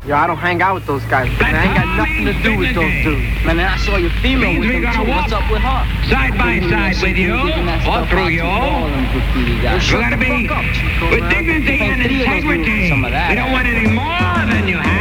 Yo, I don't hang out with those guys. Man, I ain't got nothing to do with those dudes. Man, I saw your female with them too. What's up with her? Side by side with you, or through you. We're gonna be